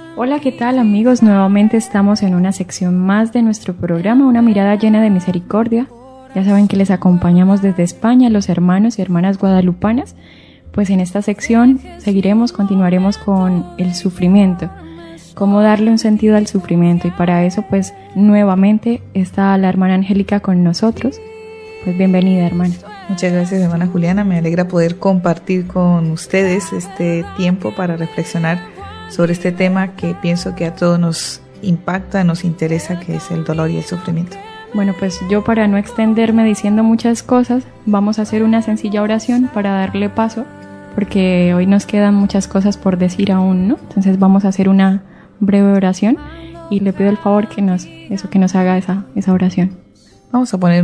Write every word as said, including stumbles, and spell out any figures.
Hola, ¿qué tal amigos? Nuevamente estamos en una sección más de nuestro programa, Una mirada llena de misericordia. Ya saben que les acompañamos desde España, los hermanos y hermanas guadalupanas. Pues en esta sección seguiremos, continuaremos con el sufrimiento, cómo darle un sentido al sufrimiento, y para eso pues nuevamente está la hermana Angélica con nosotros. Pues bienvenida, hermana. Muchas gracias, hermana Juliana. Me alegra poder compartir con ustedes este tiempo para reflexionar sobre este tema que pienso que a todos nos impacta, nos interesa, que es el dolor y el sufrimiento. Bueno, pues yo, para no extenderme diciendo muchas cosas, vamos a hacer una sencilla oración para darle paso, porque hoy nos quedan muchas cosas por decir aún, ¿no? Entonces vamos a hacer una breve oración y le pido el favor que nos, eso, que nos haga esa, esa oración. Vamos a poner